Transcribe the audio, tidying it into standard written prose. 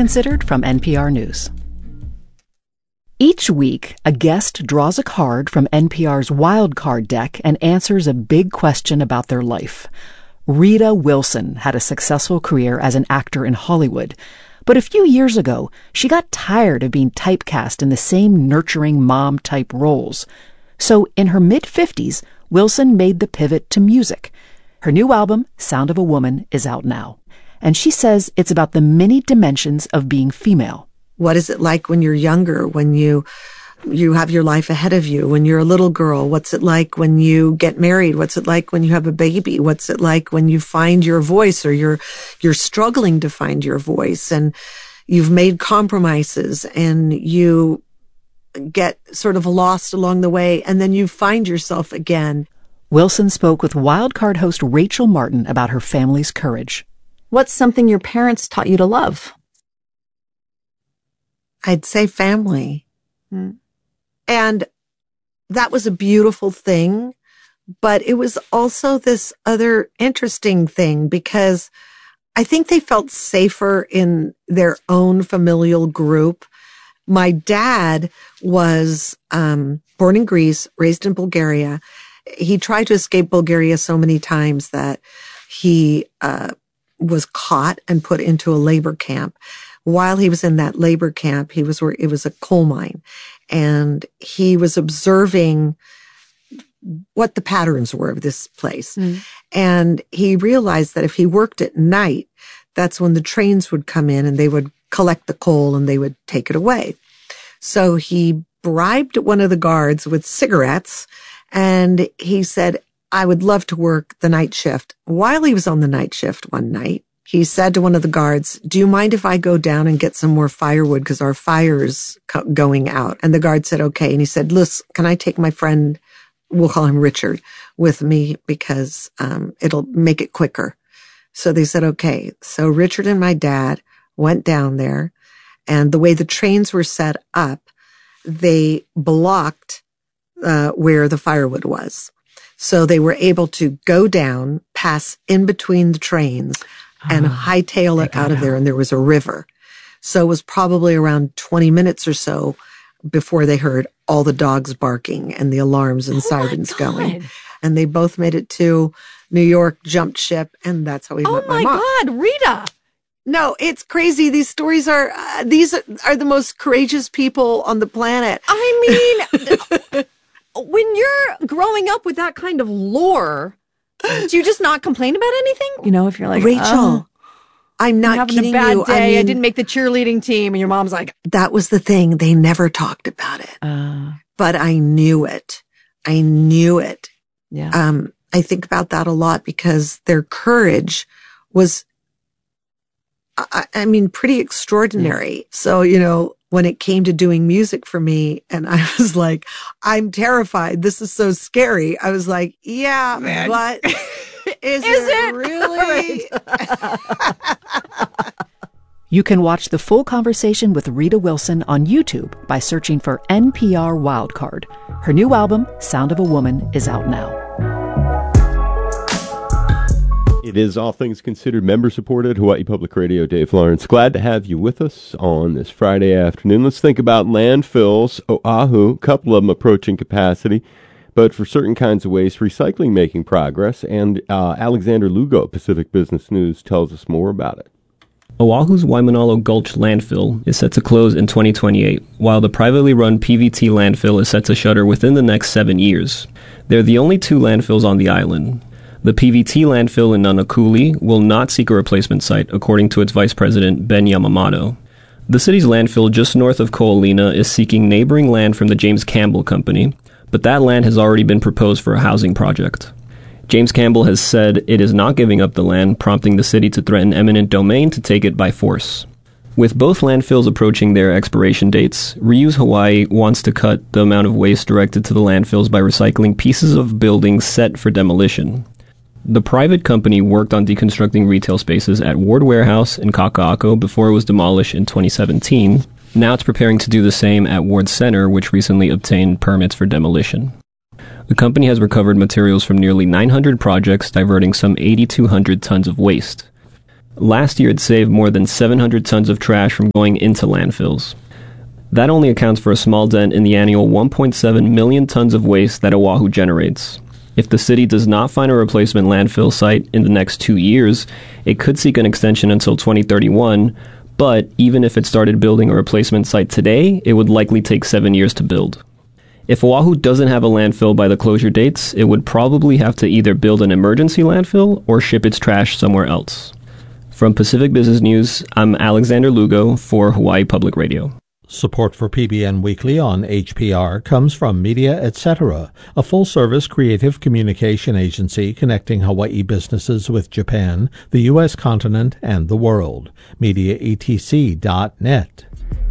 Considered from NPR News. Each week, a guest draws a card from NPR's Wild Card deck and answers a big question about their life. Rita Wilson had a successful career as an actor in Hollywood, but a few years ago, she got tired of being typecast in the same nurturing mom-type roles. So in her mid-50s, Wilson made the pivot to music. Her new album, Sound of a Woman, is out now, and she says it's about the many dimensions of being female. What is it like when you're younger, when you have your life ahead of you, when you're a little girl? What's it like when you get married? What's it like when you have a baby? What's it like when you find your voice, or you're struggling to find your voice, and you've made compromises and you get sort of lost along the way, and then you find yourself again. Wilson spoke with Wild Card host Rachel Martin about her family's courage. What's something your parents taught you to love? I'd say family. And that was a beautiful thing, but it was also this other interesting thing, because I think they felt safer in their own familial group. My dad was born in Greece, raised in Bulgaria. He tried to escape Bulgaria so many times that he was caught and put into a labor camp. While he was in that labor camp, it was a coal mine, and he was observing what the patterns were of this place. And he realized that if he worked at night, that's when the trains would come in and they would collect the coal and they would take it away. So he bribed one of the guards with cigarettes, and he said, I would love to work the night shift. While he was on the night shift one night, he said to one of the guards, do you mind if I go down and get some more firewood, because our fire's going out? And the guard said, okay. And he said, listen, can I take my friend, we'll call him Richard, with me, because it'll make it quicker. So they said, okay. So Richard and my dad went down there, and the way the trains were set up, they blocked where the firewood was. So they were able to go down, pass in between the trains, and hightail it out of there, and there was a river. So it was probably around 20 minutes or so before they heard all the dogs barking and the alarms and sirens going. And they both made it to New York, jumped ship, and that's how we met my mom. Oh my God, Rita! No, it's crazy. These stories are, these are the most courageous people on the planet. I mean, when you're growing up with that kind of lore, do you just not complain about anything? You know, if you're like, Rachel, I'm not kidding you. I'm having a bad day. I mean, I didn't make the cheerleading team. And your mom's like, that was the thing. They never talked about it. But I knew it. I knew it. Yeah. I think about that a lot, because their courage was, I mean, pretty extraordinary. Yeah. So, you know, when it came to doing music for me, and I was like, I'm terrified. This is so scary. I was like, yeah, man. But is it really? You can watch the full conversation with Rita Wilson on YouTube by searching for NPR Wildcard. Her new album, Sound of a Woman, is out now. It is All Things Considered, member-supported, Hawaii Public Radio. Dave Lawrence, glad to have you with us on this Friday afternoon. Let's think about landfills. Oahu, a couple of them approaching capacity, but for certain kinds of waste, recycling making progress. And Alexander Lugo, Pacific Business News, tells us more about it. Oahu's Waimanalo Gulch landfill is set to close in 2028, while the privately run PVT landfill is set to shutter within the next 7 years. They're the only two landfills on the island. The PVT landfill in Nanakuli will not seek a replacement site, according to its vice president, Ben Yamamoto. The city's landfill just north of Ko'olina is seeking neighboring land from the James Campbell Company, but that land has already been proposed for a housing project. James Campbell has said it is not giving up the land, prompting the city to threaten eminent domain to take it by force. With both landfills approaching their expiration dates, Reuse Hawaii wants to cut the amount of waste directed to the landfills by recycling pieces of buildings set for demolition. The private company worked on deconstructing retail spaces at Ward Warehouse in Kaka'ako before it was demolished in 2017. Now it's preparing to do the same at Ward Center, which recently obtained permits for demolition. The company has recovered materials from nearly 900 projects, diverting some 8,200 tons of waste. Last year, it saved more than 700 tons of trash from going into landfills. That only accounts for a small dent in the annual 1.7 million tons of waste that Oahu generates. If the city does not find a replacement landfill site in the next 2 years, it could seek an extension until 2031, but even if it started building a replacement site today, it would likely take 7 years to build. If Oahu doesn't have a landfill by the closure dates, it would probably have to either build an emergency landfill or ship its trash somewhere else. From Pacific Business News, I'm Alexander Lugo for Hawaii Public Radio. Support for PBN Weekly on HPR comes from Media Etc., a full-service creative communication agency connecting Hawaii businesses with Japan, the U.S. continent, and the world. MediaETC.net.